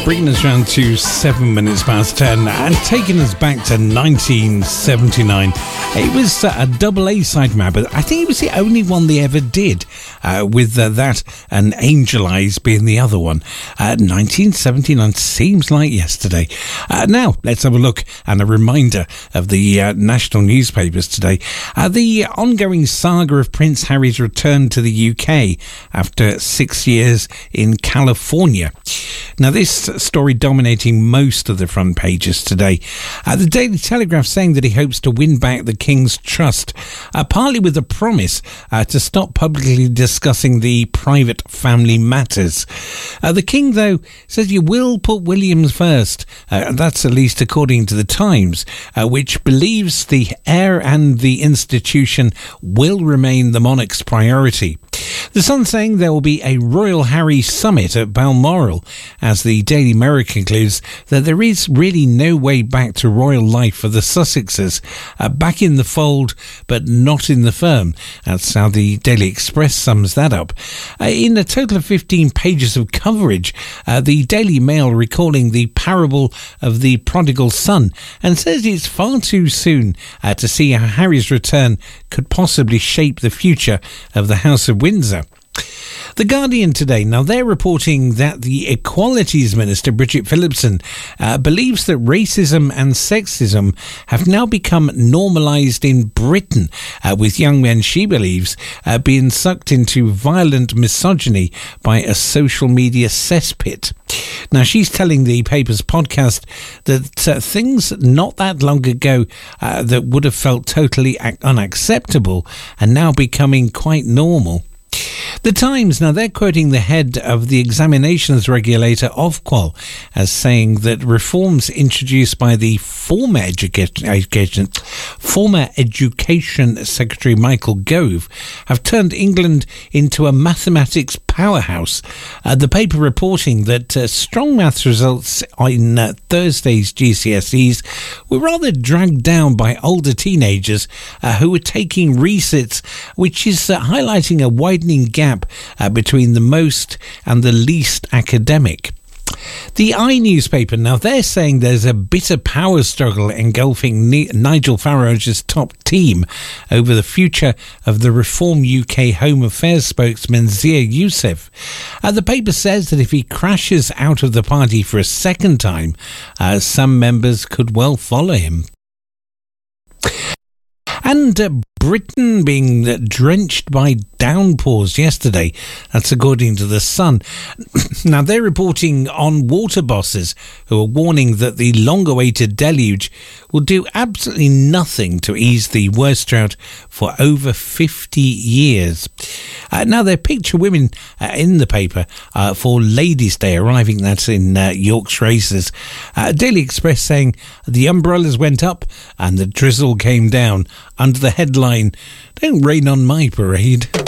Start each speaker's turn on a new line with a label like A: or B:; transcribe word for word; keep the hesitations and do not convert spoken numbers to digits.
A: bringing us round to seven minutes past ten and taking us back to nineteen seventy-nine. It was uh, a double A side map, but I think it was the only one they ever did, uh, with uh, that and Angel Eyes being the other one. Uh, nineteen seventy-nine seems like yesterday. Uh, now, let's have a look and a reminder of the uh, national newspapers today. Uh, the ongoing saga of Prince Harry's return to the U K after six years in California. Now, this story dominating most of the front pages today. Uh, the Daily Telegraph saying that he hopes to win back the King's trust, uh, partly with a promise uh, to stop publicly discussing the private family matters. Uh, the King, though, says he will put Williams first. Uh, that's at least according to the Times, uh, which believes the heir and the institution will remain the monarch's priority. The Sun saying there will be a Royal Harry summit at Balmoral, as the Daily Mirror concludes that there is really no way back to royal life for the Sussexes, uh, back in the fold but not in the firm. That's how the Daily Express sums that up. Uh, in a total of fifteen pages of coverage, uh, the Daily Mail recalling the parable of the prodigal son and says it's far too soon uh, to see how Harry's return could possibly shape the future of the House of Windsor. The Guardian today, now they're reporting that the Equalities Minister, Bridget Phillipson, uh, believes that racism and sexism have now become normalised in Britain, uh, with young men, she believes, uh, being sucked into violent misogyny by a social media cesspit. Now, she's telling the paper's podcast that uh, things not that long ago uh, that would have felt totally ac- unacceptable are now becoming quite normal. The Times, now they're quoting the head of the examinations regulator, Ofqual, as saying that reforms introduced by the former education, education, former Education Secretary Michael Gove have turned England into a mathematics powerhouse. Uh, the paper reporting that uh, strong maths results in uh, Thursday's G C S Es were rather dragged down by older teenagers uh, who were taking resits, which is uh, highlighting a widening gap uh, between the most and the least academic. The I newspaper, now they're saying there's a bitter power struggle engulfing Ni- Nigel Farage's top team over the future of the Reform U K Home Affairs spokesman Zia Youssef. Uh, the paper says that if he crashes out of the party for a second time, uh, some members could well follow him. And uh, Britain being drenched by downpours yesterday. That's according to The Sun. Now, they're reporting on water bosses who are warning that the long-awaited deluge will do absolutely nothing to ease the worst drought for over fifty years. Uh, now, they picture women uh, in the paper uh, for Ladies' Day arriving. That's in uh, York's Races. Uh, Daily Express saying the umbrellas went up and the drizzle came down under the headline, "Don't rain on my parade."